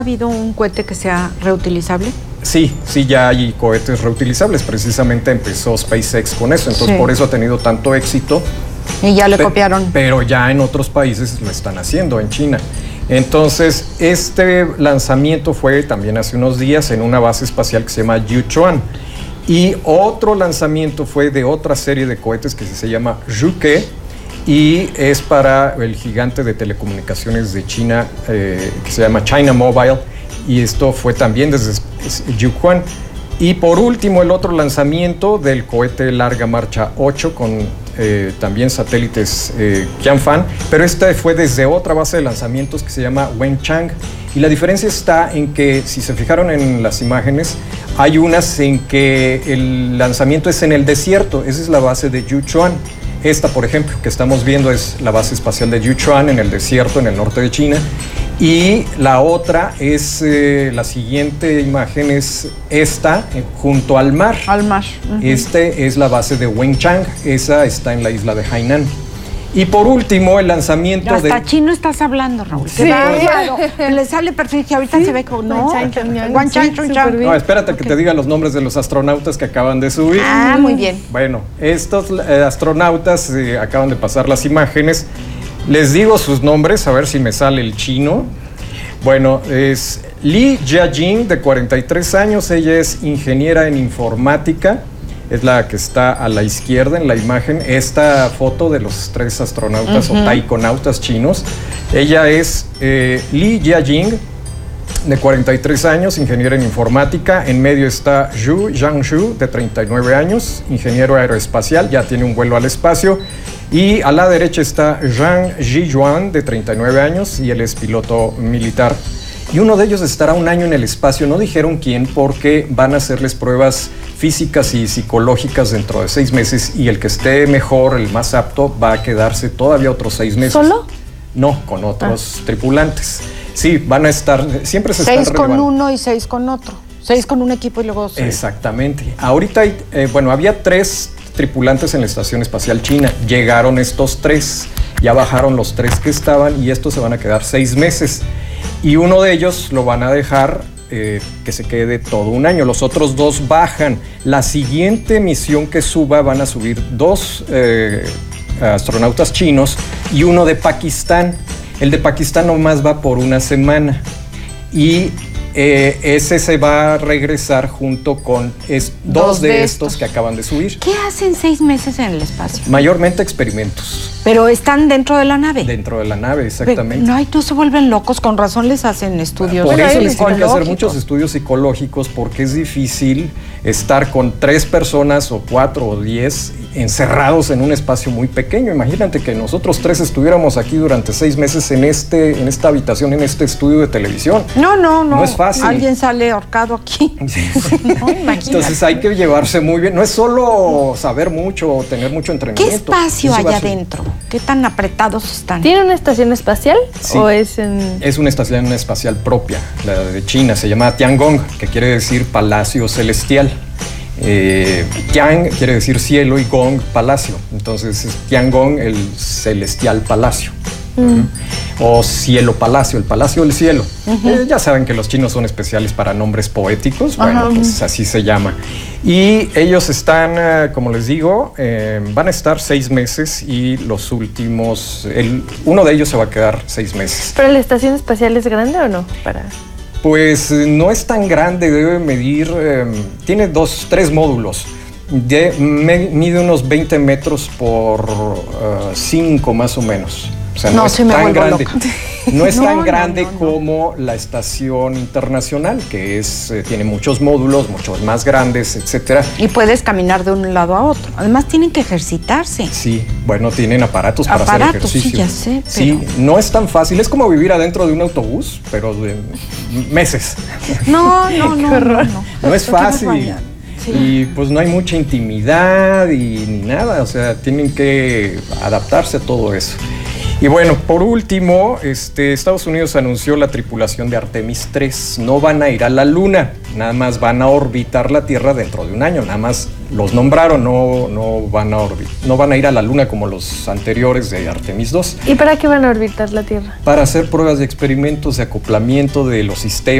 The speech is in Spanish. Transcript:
¿Ha habido un cohete que sea reutilizable? Sí, ya hay cohetes reutilizables. Precisamente empezó SpaceX con eso, entonces por eso ha tenido tanto éxito. Y ya le copiaron. Pero ya en otros países lo están haciendo, en China. Entonces, este lanzamiento fue también hace unos días en una base espacial que se llama Yichuan. Y otro lanzamiento fue de otra serie de cohetes que se llama Zhuke, y es para el gigante de telecomunicaciones de China que se llama China Mobile, y esto fue también desde Yichuan. Y por último, el otro lanzamiento del cohete Larga Marcha 8 con también satélites Qianfan, pero este fue desde otra base de lanzamientos que se llama Wenchang. Y la diferencia está en que, si se fijaron en las imágenes, hay unas en que el lanzamiento es en el desierto. Esa es la base de Yichuan. Esta, por ejemplo, que estamos viendo es la base espacial de Yichuan en el desierto, en el norte de China. Y la otra es, la siguiente imagen es esta, junto al mar. Al mar. Este es la base de Wenchang, esa está en la isla de Hainan. Y por último, el lanzamiento hasta chino estás hablando, Raúl. Sí. Le sale perfecto, ahorita se ve como, ¿no? No, espérate que te diga los nombres de los astronautas que acaban de subir. Ah, muy bien. Bueno, estos astronautas acaban de pasar las imágenes. Les digo sus nombres, a ver si me sale el chino. Bueno, es Li Jiajing, de 43 años. Ella es ingeniera en informática. Es la que está a la izquierda en la imagen. Esta foto de los tres astronautas o taikonautas chinos. Ella es Li Jiajing, de 43 años, ingeniera en informática. En medio está Zhu Jiangshu, de 39 años, ingeniero aeroespacial, ya tiene un vuelo al espacio. Y a la derecha está Zhang Zhiyuan, de 39 años, y él es piloto militar. Y uno de ellos estará un año en el espacio. No dijeron quién, porque van a hacerles pruebas físicas y psicológicas dentro de 6 meses, y el que esté mejor, el más apto, va a quedarse todavía otros 6 meses. ¿Solo? No, con otros tripulantes. Sí, van a estar, siempre se están relevando. 6 con uno y 6 con otro. 6 con un equipo y luego 6. Exactamente. Ahorita hay, había 3 tripulantes en la Estación Espacial China. Llegaron estos 3, ya bajaron los 3 que estaban, y estos se van a quedar 6 meses. Y uno de ellos lo van a dejar que se quede todo un año. Los otros 2 bajan. La siguiente misión que suba van a subir 2 astronautas chinos y uno de Pakistán. El de Pakistán nomás va por una semana. Y ese se va a regresar junto con 2 de estos que acaban de subir. ¿Qué hacen 6 meses en el espacio? Mayormente experimentos. Pero están dentro de la nave. Dentro de la nave, exactamente. No, no se vuelven locos, con razón les hacen estudios. Por eso les tienen que hacer muchos estudios psicológicos, porque es difícil estar con 3 personas o 4 o 10 encerrados en un espacio muy pequeño. Imagínate que nosotros 3 estuviéramos aquí durante 6 meses en esta habitación, en este estudio de televisión. No es fácil. Alguien sale ahorcado aquí. Sí. No, imagínate. Entonces hay que llevarse muy bien. No es solo saber mucho o tener mucho entrenamiento. ¿Qué espacio hay adentro? ¿Qué tan apretados están? ¿Tiene una estación espacial? Sí. ¿O es en...? Es una estación espacial propia, la de China. Se llama Tiangong, que quiere decir Palacio Celestial. Tiang quiere decir cielo y Gong, palacio. Entonces es Tiangong, el celestial palacio. O cielo palacio, el palacio del cielo. Ya saben que los chinos son especiales para nombres poéticos. Bueno, pues así se llama. Y ellos están, como les digo, van a estar 6 meses, y los últimos, uno de ellos se va a quedar 6 meses. ¿Pero la estación espacial es grande o no? Pues no es tan grande, debe medir, tiene 3 módulos. Mide unos 20 metros por 5 más o menos. O sea, no es tan grande. No es tan grande como la Estación Internacional, que tiene muchos módulos, muchos más grandes, etcétera. Y puedes caminar de un lado a otro. Además tienen que ejercitarse. Sí, bueno, tienen aparatos para hacer ejercicio. Sí, ya sé. Sí, no es tan fácil. Es como vivir adentro de un autobús, pero de meses. No es fácil. Sí. Y pues no hay mucha intimidad ni nada. O sea, tienen que adaptarse a todo eso. Y bueno, por último, Estados Unidos anunció la tripulación de Artemis 3. No van a ir a la Luna, nada más van a orbitar la Tierra dentro de un año. Nada más los nombraron, no van a ir a la Luna como los anteriores de Artemis 2. ¿Y para qué van a orbitar la Tierra? Para hacer pruebas de experimentos de acoplamiento de los sistemas